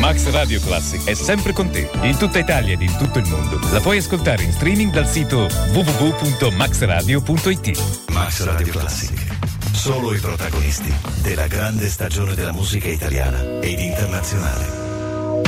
Max Radio Classic è sempre con te, in tutta Italia ed in tutto il mondo. La puoi ascoltare in streaming dal sito www.maxradio.it. Max Radio Classic. Solo i protagonisti della grande stagione della musica italiana ed internazionale.